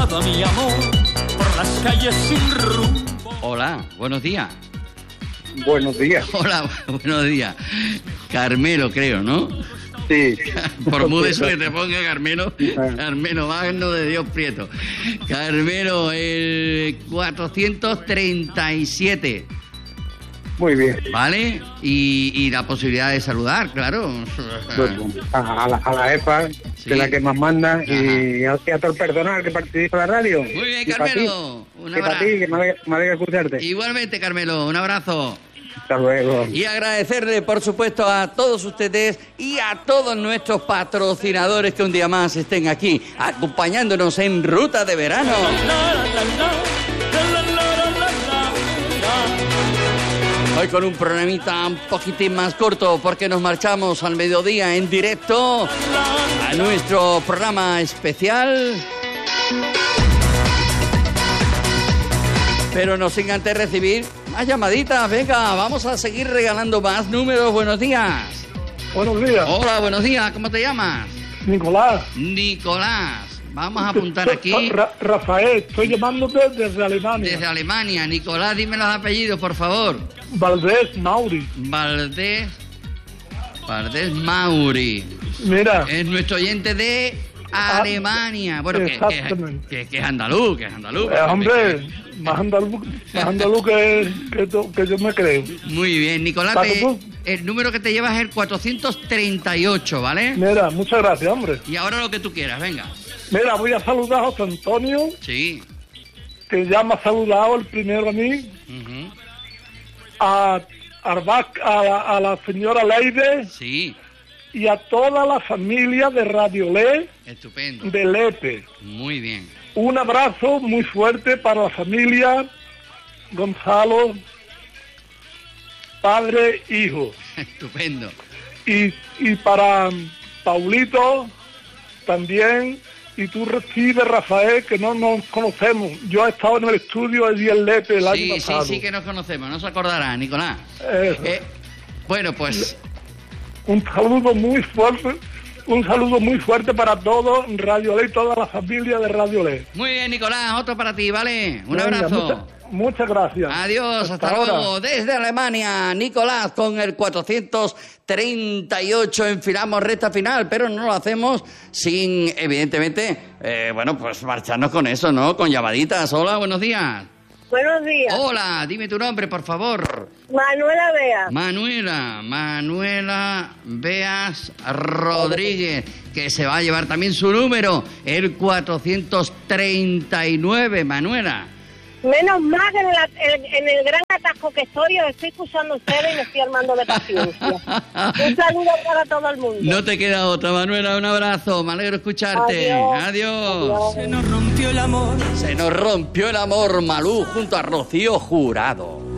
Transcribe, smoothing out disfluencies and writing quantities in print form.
daba mi amor por las calles sin rumbo. Hola, buenos días. Buenos días. Hola, buenos días. Carmelo, creo, ¿no? Sí. Por muy eso que te ponga Carmelo, Carmelo Magno de Dios Prieto. Carmelo, el 437. Muy bien. ¿Vale? Y la posibilidad de saludar, claro. A la EPA, Sí. que es la que más manda, y a todo el personal que participa en la radio. Muy bien, Y para ti, Carmelo. Un que para abrazo. ti, que me alegra escucharte. Igualmente, Carmelo, un abrazo. Hasta luego. Y agradecerle, por supuesto, a todos ustedes y a todos nuestros patrocinadores que un día más estén aquí, acompañándonos en Ruta de Verano. Hoy con un programita un poquitín más corto, porque nos marchamos al mediodía en directo a nuestro programa especial. Pero no sin antes recibir más llamaditas. Venga, vamos a seguir regalando más números. Buenos días. Buenos días, Hola, buenos días. ¿Cómo te llamas? Nicolás. Nicolás. Vamos a apuntar aquí Rafael, estoy llamándote desde Alemania. desde Alemania. Nicolás, dime los apellidos, por favor. Valdés Mauri. Valdés Mauri. Mira, Es nuestro oyente de Alemania. Bueno, exactamente. que es andaluz, hombre, más andaluz que yo me creo. Muy bien, Nicolás, Paco, ¿tú? el número que te llevas es el 438, ¿vale? Mira, muchas gracias, hombre. Y ahora lo que tú quieras, venga. Mira, voy a saludar a José Antonio, Sí. que ya me ha saludado el primero a mí, Ujú. a la señora Leide Sí, y a toda la familia de Radio Le estupendo. de Lepe. Muy bien. Un abrazo muy fuerte para la familia Gonzalo, padre, hijo. Estupendo. Y para Paulito también. Y tú recibes, Rafael, que no nos conocemos. Yo he estado en el estudio el día Lepe el año pasado. Sí, que nos conocemos, no se acordará, Nicolás. Eso. Bueno, pues Un saludo muy fuerte para todos Radio Le y toda la familia de Radio Le. muy bien, Nicolás, otro para ti, ¿vale? Un Venga, abrazo. Muchas gracias. Adiós, hasta ahora. luego. Desde Alemania, Nicolás con el 438. Enfilamos recta final, pero no lo hacemos sin, evidentemente, pues marcharnos con eso, ¿no? Con llamaditas. Hola, buenos días. Buenos días. Hola, dime tu nombre, por favor. Manuela Bea. Manuela Beas Rodríguez, que se va a llevar también su número, el 439, Manuela. Menos mal que en el gran atasco que estoy, os estoy escuchando a ustedes y me estoy armando de paciencia. Un saludo para todo el mundo. No te queda otra, Manuela, un abrazo, me alegro escucharte. Adiós. Se nos rompió el amor. Se nos rompió el amor, Malú, junto a Rocío Jurado.